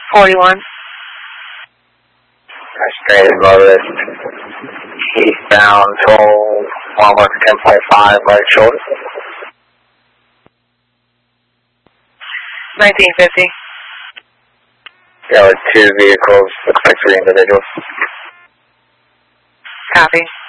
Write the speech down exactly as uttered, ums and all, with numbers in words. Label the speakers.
Speaker 1: forty-one.
Speaker 2: Frustrated motorist. Eastbound, toll, one one ten point five, right shoulder.
Speaker 1: nineteen fifty.
Speaker 2: There were two vehicles, looks like three individuals.
Speaker 1: Copy.